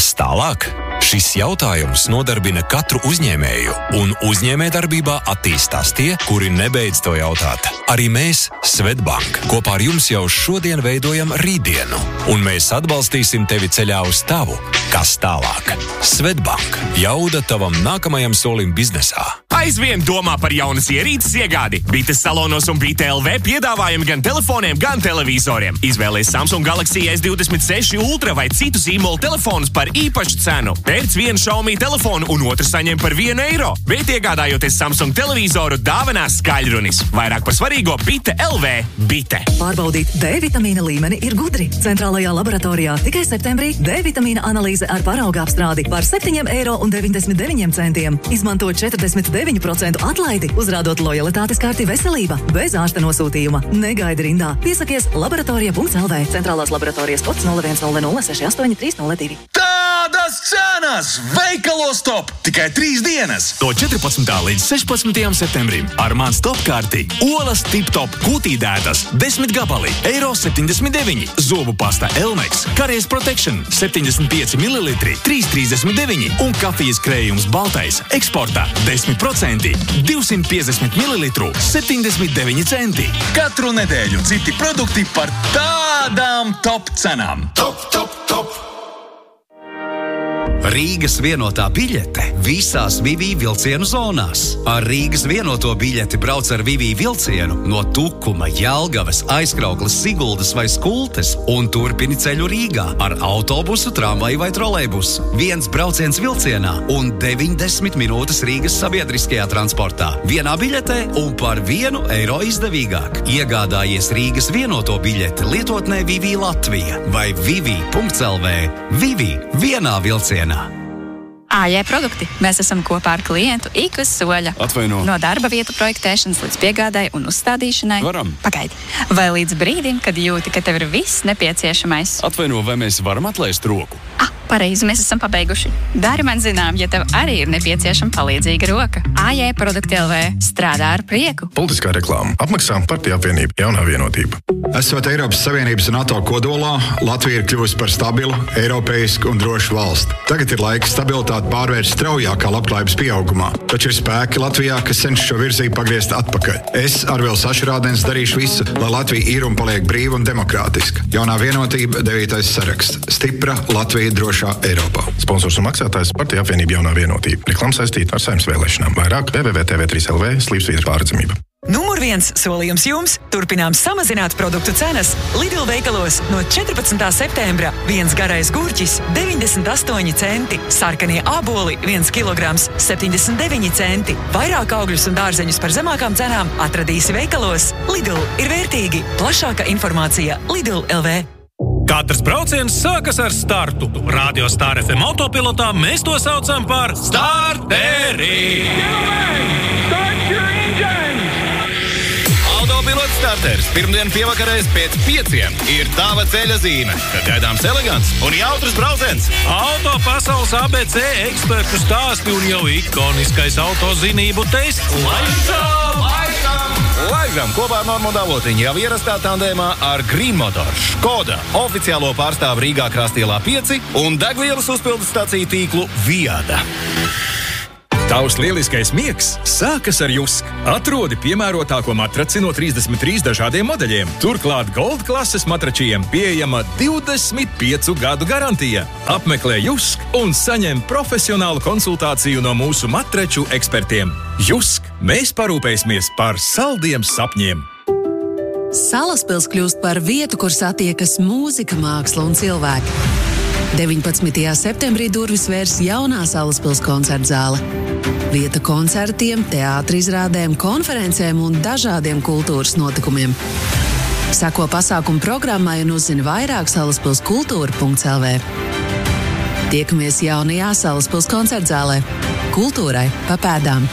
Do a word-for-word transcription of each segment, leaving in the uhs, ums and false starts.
Kas tālāk? Šis jautājums nodarbina katru uzņēmēju, un uzņēmējdarbībā attīstās tie, kuri nebeidz to jautāt. Arī mēs, Swedbank, kopā ar jums jau šodien veidojam rītdienu, un mēs atbalstīsim tevi ceļā uz tavu. Kas tālāk? Swedbank. Jauda tavam nākamajam solim biznesā. Aizvien domā par jaunas ierīces iegādi. Bites salonos un Bite L V piedāvājumi gan telefoniem, gan televizoriem. Izvēlies Samsung Galaxy S divdesmit seši Ultra vai citus īmolu telefonus par īpašu cenu. Pērc vienu Xiaomi telefonu un otru saņem par vienu eiro. Bet iegādājoties Samsung televizoru, dāvinās skaļrunis. Vairāk par svarīgo Bite L V. Bite. Pārbaudīt D vitamīna līmeni ir gudri. Centrālajā laboratorijā tikai septembrī D vitamīna analīze ar parauga apstrādi par septiņiem eiro un deviņdesmit deviņiem centiem. Izmanto četrdesmit deviņu procentu atlaidi, uzrādot lojalitātes karti veselība bez ārsta nosūtījuma. Negaidi rindā. Piesakies laboratorija punkts L V. Centrālās laboratorijas kods nulle viens nulle nulle seši astoņi trīs nulle divi. Tādas cenas! Veikalos top! Tikai trīs dienas! No četrpadsmitā līdz sešpadsmitajam septembrim ar mans top kārti olas tip-top kutīdētas desmit gabali, eiro septiņdesmit deviņi, zobu pasta Elmex, karies protection septiņdesmit pieci mililitri, trīs trīsdesmit deviņi un kafijas krējums baltais eksportā desmit procenti, divsimt piecdesmit mililitru, septiņdesmit deviņi centi. Katru nedēļu citi produkti par tādām top cenām. Top, top, top! Rīgas vienotā biļete visās Vivī vilcienu zonās. Ar Rīgas vienoto biļeti brauc ar Vivī vilcienu no Tukuma, Jelgavas, Aizkraukles, Siguldas vai Skultes un turpini ceļu Rīgā ar autobusu, tramvaju vai trolejbusu. Viens brauciens vilcienā un deviņdesmit minūtes Rīgas sabiedriskajā transportā. Vienā biļetē un par vienu eiro izdevīgāk. Iegādājies Rīgas vienoto biļeti lietotnē Vivī Latvija vai vivi punkts L V. Vivī vienā vilcienā. A J produkti. Mēs esam kopā ar klientu ik uz soļa. Atvaino. No darba vietu projektēšanas līdz piegādai un uzstādīšanai. Varam. Pagaidi. Vai līdz brīdim, kad jūti, ka tev ir viss nepieciešamais. Atvaino, vai mēs varam atlaist roku? Ah, pareizi, mēs esam pabeiguši. Dari man zinām, ja tev arī ir nepieciešama palīdzīga roka. A J produkti L V strādā ar prieku. Politiskā reklāma. Apmaksā Partija apvienība. Jaunā vienotība. Esot Eiropas Savienības un NATO kodolā, Latvija ir kļuvusi par stabilu, eiropeisku un drošu valsti. Tagad ir laiks stabilitāti pārvērst straujākā labklājības pieaugumā. Taču ir spēki Latvijā, kas cenšas šo virzību pagriezt atpakaļ. Es, Arvils Ašrādens, darīšu visu, lai Latvija ir un paliek brīva un demokrātiska. Jaunā vienotība, devītais saraksts. Stipra Latvija drošā Eiropā. Sponsors un maksātājs Partija apvienība. Jaunā vienotība. Reklāma saistīta ar Saeimas vēlēšanām. Vairāk w w w punkt t v trīs L V slīpsvītra pārredzamība. Numur viens solījums jums. Turpinām samazināt produktu cenas. Lidl veikalos no četrpadsmitā septembra viens garais gurķis deviņdesmit astoņi centi. Sarkanie āboli viens kilograms septiņdesmit deviņi centi. Vairāk augļus un dārzeņus par zemākām cenām atradīsi veikalos. Lidl ir vērtīgi. Plašāka informācija Lidl L V. Katrs brauciens sākas ar startu. Radio Star F M autopilotā mēs to saucam par starteri. Autopilots starters pirmdien pievakarēs pēc pieciem ir tava ceļa zīme, kad gaidāms elegants un jautrs brauciens. Auto pasaules A B C ekspertu stāsti un jau ikoniskais autozinību tests. Laižam! Laižam! Laižam kopā ar Normu Davotiņu jau ierastā tandēmā ar Green Motor, Škoda, oficiālo pārstāvu Rīgā Krastielā pieci un degvielas uzpildes staciju tīklu Viada. Tavs lieliskais miegs sākas ar Jusk. Atrodi piemērotāko matraci no trīsdesmit trīs dažādiem modeļiem. Turklāt Gold klases matračiem pieejama divdesmit piecu gadu garantija. Apmeklē Jusk un saņem profesionālu konsultāciju no mūsu matraču ekspertiem. Jusk, mēs parūpēsimies par saldiem sapņiem. Salaspils kļūst par vietu, kur satiekas mūzika, māksla un cilvēki. deviņpadsmitajā septembrī durvis vērs jaunā Salaspils koncertzāle. Vieta koncertiem, teātrizrādēm, konferencēm un dažādiem kultūras notikumiem. Sako pasākumu programmai un uzzini vairāk salaspils kultūra punkts L V. Tiekamies jaunajā Salaspils koncertzālē. Kultūrai pa pēdām.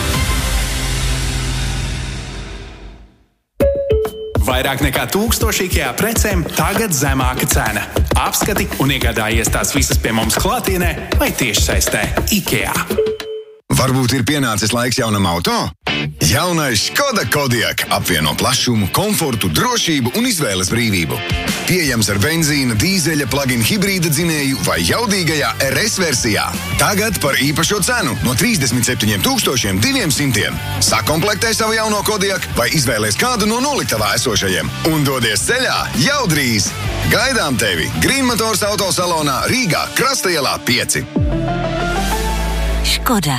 Vairāk nekā tūkstoši IKEA precēm tagad zemāka cena. Apskati un iegādājies tās visas pie mums klātienē vai tieši saistē IKEA. Varbūt ir pienācis laiks jaunam auto? Jaunais Škoda Kodiaq apvieno plašumu, komfortu, drošību un izvēles brīvību. Pieejams ar benzīna, dīzeļa, plug-in hibrīda dzinēju vai jaudīgajā R S versijā. Tagad par īpašo cenu no trīsdesmit septiņiem tūkstošiem diviem simtiem. Sakomplektē savu jauno Kodiaq vai izvēlies kādu no noliktavā esošajiem un dodies ceļā jau drīz. Gaidām tevi Green Motors autosalonā Rīgā, Krastaielā pieci. Škoda.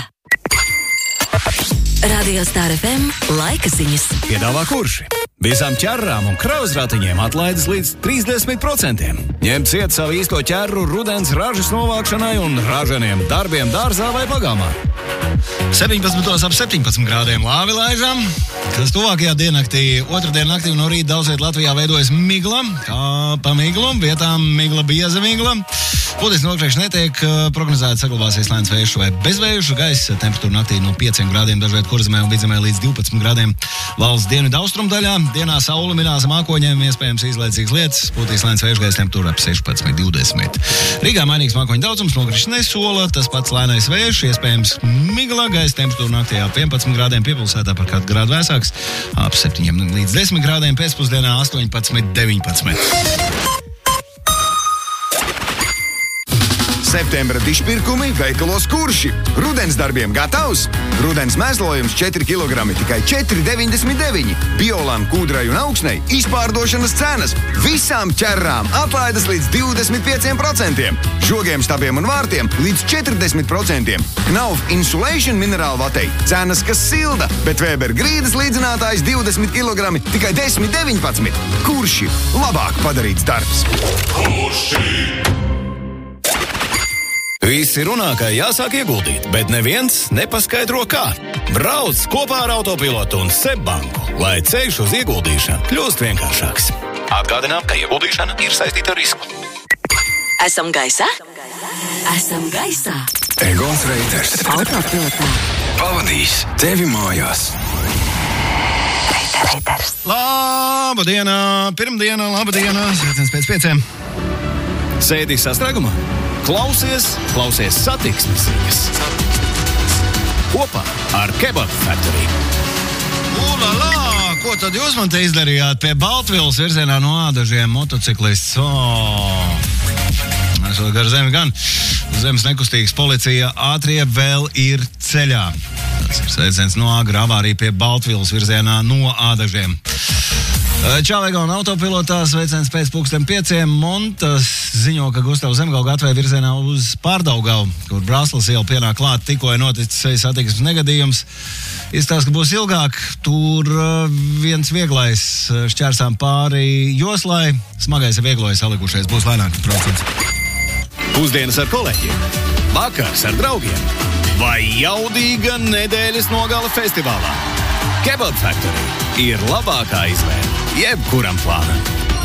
Radio Star F M laika ziņas. Piedāvā kurši? Visām ķerrām un kravasratiņiem atlaides līdz trīsdesmit procentiem. Ņemt ciet savu īsto ķerru rudens ražas novākšanai un raženiem darbiem dārzā vai pagāmā. septiņpadsmitos ap septiņpadsmit grādiem lāvi laižam, kas tuvākajā diennaktī, otrdien naktī no rīta daudzviet Latvijā veidojas migla, kā pa miglu, vietām migla bieza migla. Pūtīs nokriekš netiek, prognozēts saglabāsies lēns vējš vai bezvējš, gaisa temperatūra naktī no pieciem grādiem dažviet kurzemē un vidzemē līdz divpadsmit grādiem valsts dienvidu austrumu daļā. Dienā saule minās mākoņiem, iespējams izlaicīgas lietas, pūtīs lēns vējš, gaisa temperatūra ap sešpadsmit divdesmit. Rīgā mainīgs mākoņu daudzums, nokrišņi nesola, tas pats lēnais vējš, iespējams migla, gaisa temperatūra naktī ap vienpadsmit grādiem, piepilsētā par kādu grādu vēsāks, ap septiņiem līdz desmit grādiem, pēcpusdienā astoņpadsmit deviņpadsmit. Septembra dišpirkumi veikalos Kurši. Rudens darbiem gatavs? Rudens mēslojums četri kilogrami tikai četri deviņdesmit deviņi. Biolam, kūdrai un augsnei izpārdošanas cenas. Visām ķerrām atlaides līdz divdesmit pieciem procentiem. Žogiem, stabiem un vārtiem līdz četrdesmit procentiem. Knauf Insulation minerālu vatei cenas, kas silda, bet Weber grīdas līdzinātājs divdesmit kilogrami tikai desmit deviņpadsmit. Kurši? Labāk padarīts darbs. Kurši? Visi runā, ka jāsāk ieguldīt, bet neviens nepaskaidro kā. Brauc kopā ar autopilotu un Sebbanku, lai ceļš uz ieguldīšanu kļūst vienkāršāks. Atgādinām, ka ieguldīšana ir saistīta ar risku. Esam gaisā? Esam gaisā. Egons Reiters. Autopilotā. Pavadīs tevi mājās. Reiters. Laba dienā, pirmdiena, laba dienā, sveiciens pēc pieciem. Sēdīs sastrēgumā? Klausies, klausies satiksmes ziņas. Kopā ar Kebab Factory. Ulala, ko tad jūs man te izdarījāt pie Baltvilas virzienā no Ādažiem motociklists? Oh. Esot gar zemi gan. Zemes nekustīgas policija ātrie vēl ir ceļā. Tas ir sveiciens no Agra avārija pie Baltvilas virzienā no Ādažiem. Čāvega un autopilotā sveiciens pēc pulksten pieciem. Montas ziņo, ka Gustavs Zemgauga atvēja virzienā uz Pārdaugavu, kur Brāslas iela pienāk klāt, tikko ir noticis ceļa satiksmes negadījums. Izstāsta, ka būs ilgāk. Tur viens vieglais šķērsām pāri joslai, smagais ir vieglojas salikušais, būs lēnāk procents. Pusdienas ar kolēģiem, vakars ar draugiem vai jaudīga nedēļas nogala festivālā. Kebab Factory ir labākā izvēle jebkuram plānam.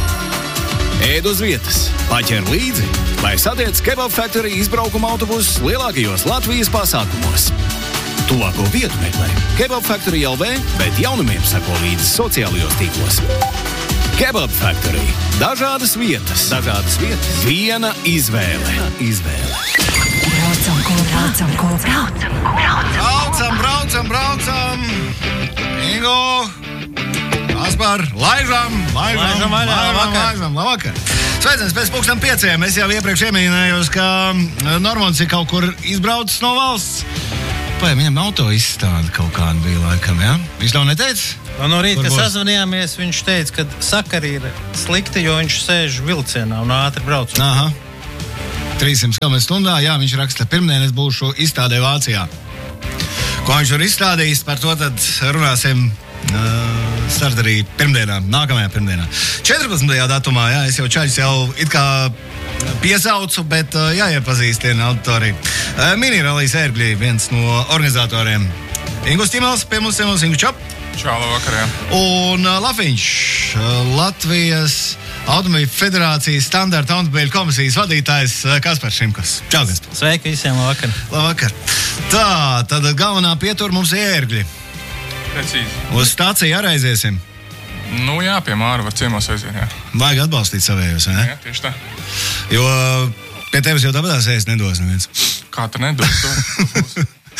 Ēd uz vietas, paķer līdzi, lai satiec Kebab Factory izbraukuma autobusus lielākajos Latvijas pasākumos. Tuvāko vietu meklē Kebab Factory L V, bet jaunumiem seko līdzi sociālajos tīklos. Kebab Factory. Dažādas vietas, dažādas vietas, viena izvēle. izvēle. Braucam, ko braucam, ko braucam, ko braucam. Braucam, braucam, braucam. Ingo, Kaspar, laižam, laižam, laižam, laižam, laižam, labvakar. Sveiciens pēc pulksten pieciem. Es jau iepriekš ieminējos, ka Normons ir kaut kur izbraucis no valsts. Pēc viņam auto izstāde kaut kāda bija laikam, ja? Viņš tev neteica? No rīta, kad sazvanījāmies, viņš teica, ka sakari ir slikti, jo viņš sēž vilcienā un ātri brauc. Aha. trīssimt kilometru stundā, jā, viņš raksta, pirmdien es būšu izstādē Vācijā. Ko viņš ir izstādījis, par to tad runāsim uh, start arī pirmdienā, nākamajā pirmdienā. četrpadsmitajā datumā, jā, es jau čaļus jau it kā piesaucu, bet uh, jāiepazīst viena auditorija. Uh, Mini-rallijas ērgļi, viens no organizatoriem. Ingus Timels, pie mums ciemos, Ingu Čop. Čau, labvakar, jā. Un uh, Lafiņš, uh, Latvijas Automobīļu federācijas standarta automobīļu komisijas vadītājs Kaspars Šimkus. Čau, Kaspar. Sveiki visiem, labvakar. Labvakar. Tā, tad galvenā pietura mums ir ērgļi. Precīzi. Uz stāciju arī aiziesim. Nu jā, pie Māra var ciemos aizien, jā. Vajag atbalstīt savējos, ne? Jā, tieši tā. Jo pie tevis jau tāpatās ēst nedos neviens. Kā tu nedos to?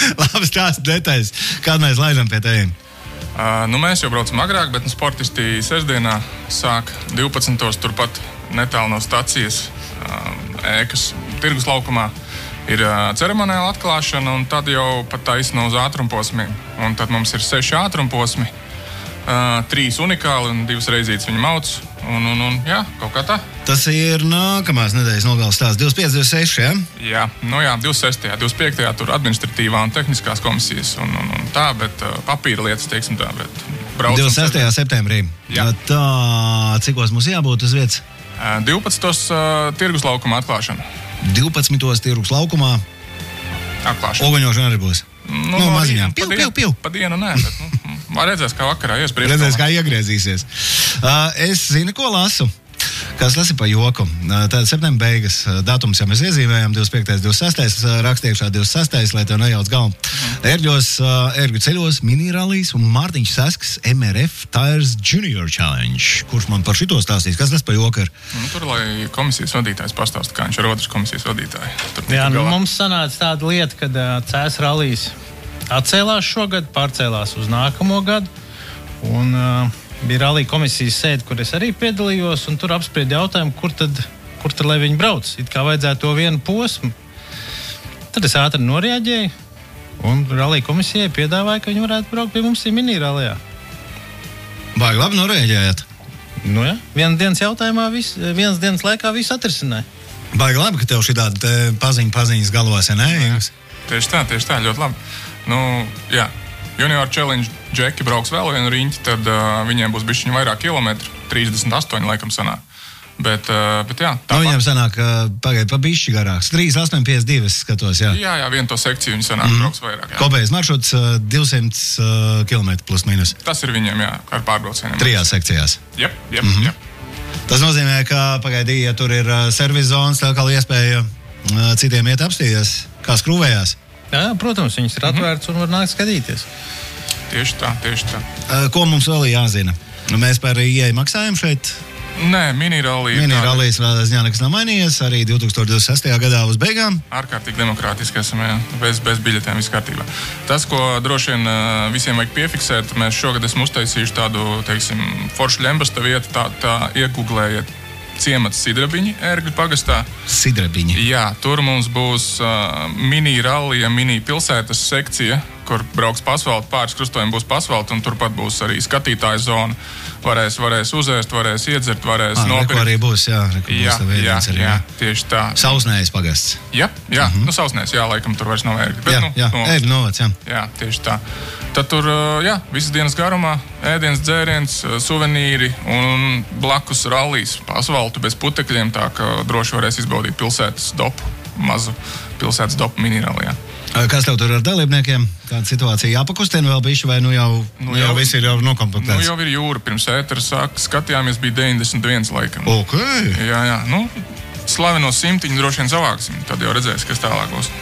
Labi, stāsti detaļas, kad mēs laižam pie teviem. Uh, nu, mēs jau braucam agrāk, bet nu, sportisti sestdienā sāk divpadsmitos turpat netālu no stacijas uh, ēkas tirgus laukumā. Ir uh, ceremoniāla atklāšana, un tad jau pat taisno uz ātrumposmiem. Un tad mums ir seši ātrumposmi, uh, trīs unikāli un divas reizītes viņa mauc. Un, un, un, jā, kaut kā tā. Tas ir nākamās nedēļas nogales stāsts. divdesmit pieci, divdesmit seši, jā? Jā, nu jā, divdesmit sestajā, divdesmit piektajā tur administratīvā un tehniskās komisijas un, un, un tā, bet uh, papīra lietas, teiksim tā, bet braucam. divdesmit sestajā septembrī. Jā. Tā, cikos mums jābūt uz vietas? Uh, divpadsmitos uh, tirgus laukuma atklāšana. divpadsmitos tirgus laukumā. Atklāšana. Ogaņošana arī būs. Nu, no maziņām. Piu, piu, piu. Pa dienu nē, bet nu, var redzēs, kā vakarā iespriekš. Redzēs, kā iegriezīsies. Uh, es zinu, ko lasu. Kas tas ir pa joku? Tātad septembra beigas datums jau mēs iezīmējām, divdesmit piektais, divdesmit sestais, rakstiekšā divdesmit sestais, lai tev nejauc galvu. Mm. Ērģos, ērģu ceļos, minirallijas un Mārtiņš Sasks M R F Tires Junior Challenge. Kurš man par šito stāstīs? Kas tas pa joku ir? Nu, tur, lai komisijas vadītājs pastāsta, kā viņš ir otrs komisijas vadītāji. Tur Jā, nu, mums sanāca tāda lieta, kad uh, C S rallijas atcēlās šogad, pārcēlās uz nākamo gadu. Un... Uh, bija rallija komisijas sēde, kur es arī piedalījos, un tur apspried jautājumu, kur tad, kur tad lai viņi brauc. It kā vajadzētu to vienu posmu. Tad es ātri norēģēju, un rallija komisijai piedāvāja, ka viņi varētu braukt pie mums mini-rallijā. Baigi labi norēģējāt. Nu jā, vienas dienas jautājumā, vis, vienas dienas laikā viss atrisināja. Baigi labi, ka tev šī tāda paziņa paziņas galvās, ja ne? Tieši tā, tieši tā, ļoti labi. Nu, jā. Junior Challenge džeki brauks vēl vienu riņķi, tad uh, viņiem būs bišķiņi vairāk kilometru, trīsdesmit astoņi laikam sanāk. Bet, uh, bet jā. Tā nu, viņiem sanāk, uh, pagaid, pa bišķi garāks. trīsdesmit astoņi piecdesmit divi skatos, jā. Jā, jā, vienu to sekciju viņi sanāk, mm. brauks vairāk. Jā. Kopējais maršruts uh, divsimt uh, kilometri plus mīnus. Tas ir viņiem, jā, ar pārbraucieniem. Trijās sekcijās. Jep, jep, mm-hmm. jep. Tas nozīmē, ka pagaidī, ja tur ir uh, servis zonas, tā kā iespēja uh, citiem iet apstīties, kā skrūvējās. Jā, protams, viņas ir atvērts mm-hmm. un var nākt skatīties. Tieši tā, tieši tā. Uh, ko mums vēl jāzina? Mēs par ieeju maksājam šeit? Nē, mini-rallija. Mini-rallijas vēl ziņā nekas nav mainījies, arī divtūkstoš divdesmit sestajā gadā uz beigām. Ārkārtīgi demokrātiski esam, jā, bez, bez biļetēm viss kārtībā. Tas, ko droši vien visiem vajag piefiksēt, mēs šogad esam uztaisījuši tādu, teiksim, foršu ļembasta vietu, tā, tā iegooglējiet ciemats Sidrabiņi, Ērgļu pagastā. Sidrabiņi. Jā, tur mums būs uh, mini-rallija, mini-pilsētas sekcija, kur brauks pa asfaltu, pāris krustojumi būs pa asfaltu, un turpat būs arī skatītāju zona. Varēs, varēs uzēst, varēs iedzert, varēs à, nopirkt. Arī būs, jā. Būs jā, jā, arī, jā, tieši tā. Sausnējas pagasts. Jā, jā, uh-huh. nu Sausnējas, jā, laikam tur vairs nav Ērgļu. Bet, jā, nu, jā, no, Ērgļu novads, jā. Jā, tieši tā. Tad tur, jā, visas dienas garumā, ēdiens, dzēriens, suvenīri un blakus rallijas pa asfaltu bez putekļiem, tā ka droši varēs izbaudīt pilsētas dopu, mazu pilsētas dopu mini-rallijā. Kas tev tur ar dalībniekiem? Kāda situācija jāpakustina vēl bišķi vai nu jau, nu jau, jau viss ir jau nokomplektēts? Nu jau ir jūra. Pirms ētera sāk skatījāmies, bija deviņdesmit viens laikam. Ok. Jā, jā. Nu, slaveno simtiņu droši vien savāksim. Tad jau redzēs, kas tālāk būs.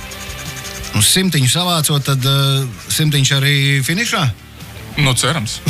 Uz simtiņu savācot, tad uh, simtiņš arī finišā? Nu, cerams.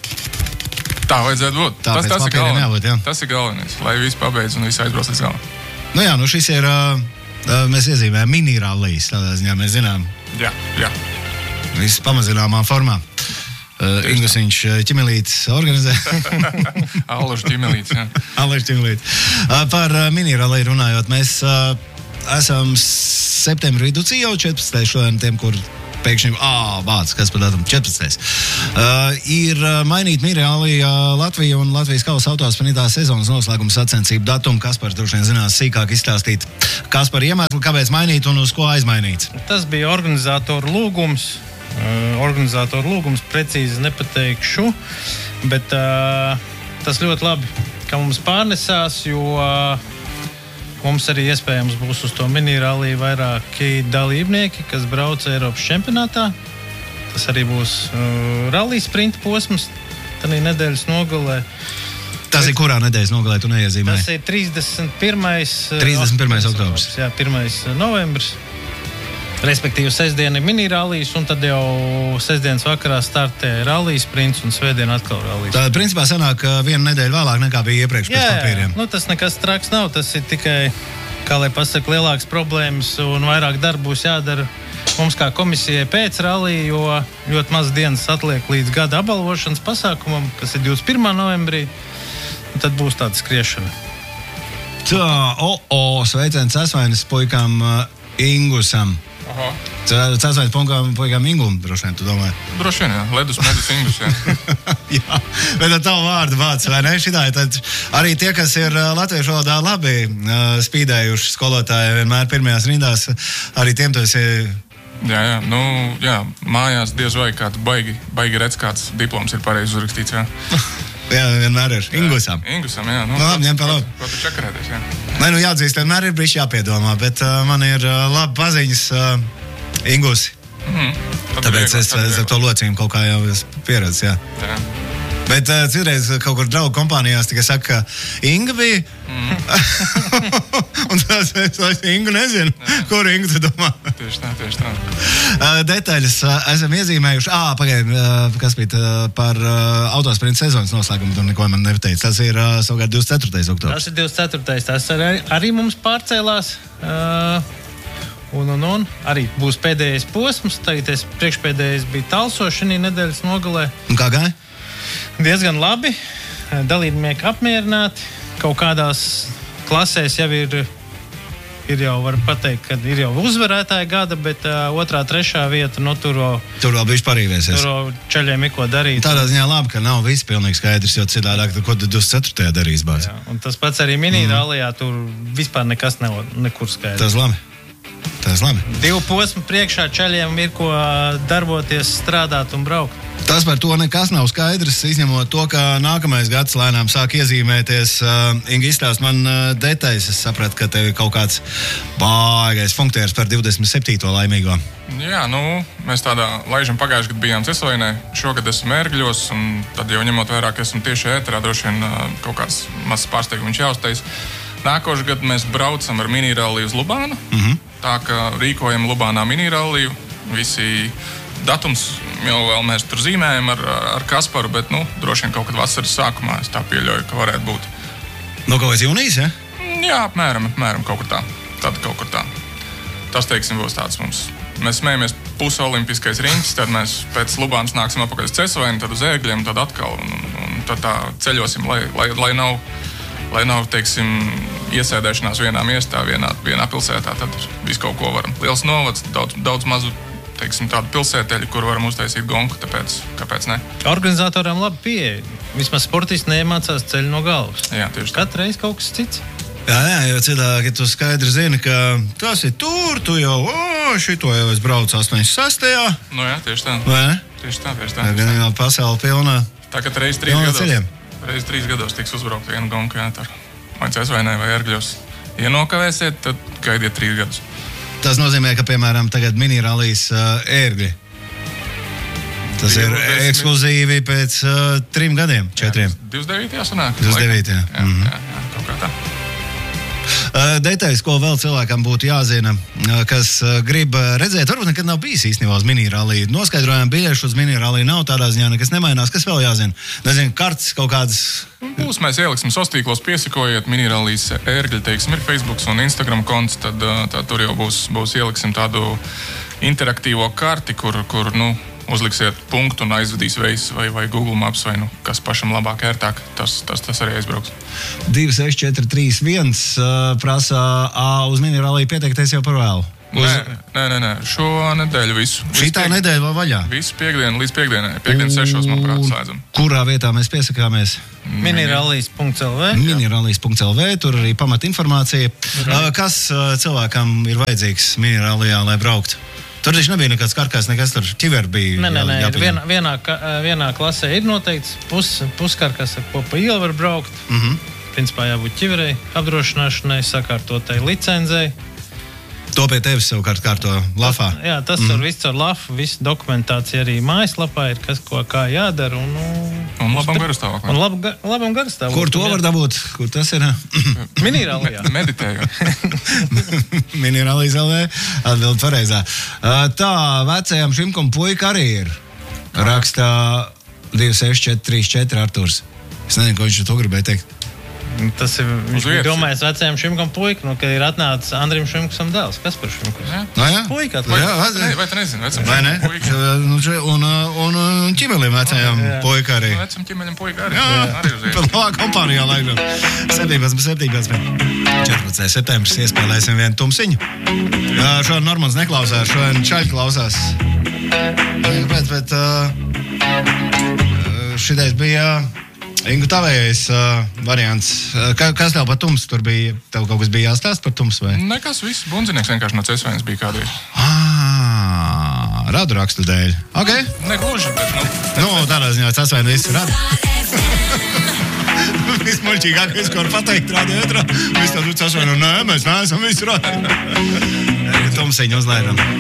Tā vajadzētu būt. Tāpēc tas, tas, ir galvenais. Jābūt, jā. Tas ir galvenais, lai viss pabeidz un viss aizbrauc līdz galam. Nu jā, nu šis ir... Uh... Mēs iezīmējam mini-rallijas, tādā ziņā mēs zinām. Jā, jā. Viss pamazināmā formā. Uh, Ingusiņš Ķimelītis organizē. Allaž Ķimelītis, jā. Allaž Ķimelītis. Uh, par uh, mini-ralliju runājot, mēs uh, esam septembra vidū jau četrpadsmitais šodien tiem, kur pēkšņi, ā, bāc, kas par datumu, četrpadsmitais. Uh, ir mainīt mini-rallija Latvija un Latvijas kausa autosprinītās sezonas noslēguma sacensību datumu. Kaspar droši vien zinās sīkāk izstāstīt, kas par iemeslu, kāpēc mainīt un uz ko aizmainīts. Tas bija organizatoru lūgums. Uh, organizatoru lūgums precīzi nepateikšu, bet uh, tas ļoti labi, ka mums pārnesās, jo uh, mums arī iespējams būs uz to mini-ralliju vairāki dalībnieki, kas brauc Eiropas čempionātā. Tas arī būs uh, rallija sprinta posms, tad ir nedēļas nogalē. Tas ir kurā nedēļas nogalē, tu neiezīmēji? Tas ir trīsdesmit pirmais trīsdesmit pirmais oktobrs. Jā, pirmais novembris. Respektīvi, sestdien ir mini-rallijas, un tad jau sestdienas vakarā startē rallija sprints un svētdien atkal rallija. Tā principā sanāk vienu nedēļu vēlāk nekā bija iepriekš pēc papīriem. Nu, tas nekas traks nav, tas ir tikai, kā lai pasaka, lielākas problēmas un vairāk darbu būs jādara mums kā komisijai pēc rallija, jo ļoti maz dienas atliek līdz gada apbalvošanas pasākumam, kas ir divdesmit pirmā novembrī, un tad būs tāda skriešana. Tā, o, o, sveiciens Cēsvainas puikām uh, Ingusam. Aha. Cēsvainas puikām, puikām Ingum, droši vien, tu domāji? Droši vien, jā. Ledus medus Ingus, jā. Jā, bet ar tavu vārdu vārds, vai ne? Šitā, tad arī tie, kas ir latviešu valodā labi uh, spīdējuši skolotāji vienmēr pirmajās rindās, arī tiem tu esi... Jā, jā, nu, jā, mājās diez vai kāds baigi, baigi redz, kāds diploms ir pareizi uzrakstīts, jā. Jā, vienmēr ir. Ingusam. Jā, Ingusam, jā. Nu, nu, labi, ņem pa labi. Ko tu čakarēties, jā. Nē, nu jāatzīst, vienmēr ir bišķi jāpiedomā, bet uh, man ir uh, labi paziņas uh, Ingusi. Mm-hmm. Tāpēc viegli, es, es ar to locījumu kaut kā jau esmu pieredzis, jā. Jā. Bet uh, citreiz kaut kur draugu kompānijās tikai saka, ka Inga bija. Mm. Un tas es, es Ingu nezinu. Jā. Kur Ingu tu domā? Tieši tā, tieši tā. Uh, detaļas uh, esam iezīmējuši. Ā, pagaid, uh, kas bija uh, par uh, autosprinta sezonas noslēgumu, tur neko man nepateica. Tas ir uh, savukārt divdesmit ceturtais oktobris. Tas ir divdesmit ceturtais Tas arī, arī mums pārcēlās. Uh, un, un, un arī būs pēdējais posms. Tagad es priekšpēdējais bija Talso šī nedēļas nogalē. Un kā gāja? Diezgan labi. Dalībnieki apmierināti. Kaut kādās klasēs jau ir, ir jau, var pateikt, ka ir jau uzvarētāja gada, bet uh, otrā, trešā vieta, no tur vēl... Tur vēl bišķi parīvēsies. Tur vēl čaļiem ir ko darīt. Tādā ziņā labi, ka nav viss pilnīgi skaidrs, jo citādāk, ko tu divdesmit ceturtajā darīs bāz. Jā, un tas pats arī mini mm. rallijā, tur vispār nekas nav nekur skaidrs. Tas labi. Tas labi. Divu posmu priekšā čaļiem ir ko darboties, strādāt un braukt. Tas par to nekas nav skaidrs, izņemot to, ka nākamais gads lēnām sāk iezīmēties. Uh, Inga izstāst man uh, detaļas, es sapratu, ka tev ir kaut kāds bāgais funktieris par divdesmit septīto laimīgo. Jā, nu, mēs tādā laižam pagājuši gadu bijām Cesvainē, šogad esam Ērgļos, un tad jau ņemot vērā, ka esam tieši ēterā, droši vien uh, kaut kāds mazs pārsteigums jāuztais. Nākošu gadu mēs braucam ar miniralliju uz Lubānu, mm-hmm. tā ka rīkojam Lubānā miniralliju, visi datums jau vēl mēs tur zīmējam ar, ar Kasparu, bet, nu, droši vien kaut kad vasaras sākumā es tā pieļauju, ka varētu būt. No kaut kāds jūnijas, ja? Jā, apmēram, apmēram kaut kur tā. Tad kaut kur tā. Tas, teiksim, būs tāds mums. Mēs smējamies pusolimpiskais rings, tad mēs pēc Lubānas nāksim apakaļ uz Cesvainu, tad uz Ēgļiem, tad atkal, un, un, un tad tā ceļosim, lai, lai, lai nav, lai nav, teiksim, iesēdēšanās vienā miestā, vienā, vienā pilsētā, tad visu kaut ko varam. Liels novads, daudz, daudz mazu, teiksim, tādu pilsēteļu, kur varam uztaisīt gonku, tāpēc, kāpēc ne? Organizatoriem labi pieeja. Vismaz sportisti neiemācās ceļu no galvas. Jā, tieši tā. Katru reizi kaut kas cits. Jā, jā, jo citādi, ka tu skaidri zini, ka tas ir tur, tu jau, o, šito jau es braucu astoņdesmit sestajā Nu jā, tieši tā. Vai ne? Tieši tā, tieši tā. Gan jau pasauli pilnā. Tagad reiz trīs gados. Ceļiem. Reiz trīs gados tiks uzbraukt vienu gonku, jā, tur. Vai Cesvainē vai Ērgļos. Ja nokavēsiet, tad gaidiet trīs gadus. Tas nozīmē, ka, piemēram, tagad minirallijas uh, Ērgļi. Tas ir ekskluzīvi pēc uh, trim gadiem, četriem. divdesmit devītajā sanāk. divdesmit devītajā Jā, mm-hmm. jā, jā, kaut kā tā. Uh, detaļas, ko vēl cilvēkam būtu jāzina, uh, kas uh, grib redzēt, varbūt nekad nav bijis īstenībā uz miniralliju. Noskaidrojām, biļešu uz miniralliju nav, tādā ziņā nekas nemainās. Kas vēl jāzina? Nezinu, kartes kaut kādas... Būs, mēs ieliksim sostīklos, piesikojiet minirallijas Ērgļi, teiksim, ir Facebook un Instagram konts, tad, tad tur jau būs, būs ieliksim tādu interaktīvo karti, kur, kur nu, uzliksiet punktu un aizvedīs veids vai, vai Google Maps vai nu, kas pašam labāk ērtāk, tas, tas, tas arī aizbrauks. divi seši četri trīs viens uh, prasa uh, uz miniralliju pieteikties jau par vēlu. Uz... Nē, nē, nē, šo nedēļu visu. Šitā piek... nedēļa vēl vaļā? Visu piekdienu līdz piekdienai. Piekdienas sešos, manuprāt, slēdzam. Kurā vietā mēs piesakāmies? minirallijas punkts el vē minirallijas punkts el vē, tur arī pamat informācija. Uh, kas uh, cilvēkam ir vajadzīgs minirallijā, lai brauktu? Tur taču nebija nekāds karkās, nekas tur ķiver bija. Nē, nē, nē, vienā, vienā, vienā klasē ir noteikts pus, puskarkas, ar ko pa ielu var braukt. Mhm. Principā jābūt ķiverei, apdrošināšanai, sakārtotai licenzei. To pie tevis savukārt kārto lafā. Jā, tas mm. tur viss ar lafu, visu dokumentāciju arī mājaslapā ir, kas ko kā jādara. Un, un, un labam garastāvoklim. Un lab, labam garastāvoklim. Kur to var dabūt? Kur tas ir? Minirallijā. Meditējot. Minirallijas el vē, atbild pareizā. Tā, vecajam Šimkum puika arī ir. Rakstā divi seši četri trīs četri Arturs. Es nezinu, ko viņš to gribēja teikt. Tas ir, viņš bija domājis vecajam Šimkam puiku, nu, kad ir atnācis Andrim Šimkusam dēls. Kas par Šimkus? No, jā? Puika Jā, atnācis. vai, Vai tu nezini, vecam vai ne? Šimkam puika? Un, un, un ķimelim vecajam puika arī. Vecam ķimeļam puika arī. Jā, arī uz par labā kompānijā laikam. septiņpadsmit, septiņpadsmit. četrpadsmitais septembris iespēlēsim vienu tumsiņu. Jā, šodien Normans neklausās, šodien Čaļ klausās. Bet, bet uh, šitais bija Ingu tavējais uh, variants. Ka, kas tev par tums tur bija? Tev kaut kas bija jāstāst par tums vai? Nekas, viss. Bundzinieks vienkārši no Cesvainas bija kādreiz. Ah, radu rakstu dēļ. Ok. Negluži, bet nu. Nu, tādā ziņā Cesvaina viss rada. Vismuļķīgākais, ko var pateikt radio ētrā. Viss tādu Cesvainu, nē, mēs neesam visu rada. Tumsiņu uzlaidam.